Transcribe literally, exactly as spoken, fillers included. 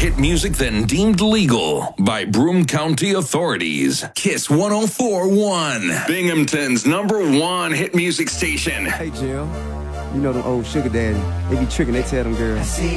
hit music than deemed legal by Broome County authorities. Kiss one oh four point one, Binghamton's number one hit music station. Hey, Jill. You know them old sugar daddy. They be tricking, they tell them girls.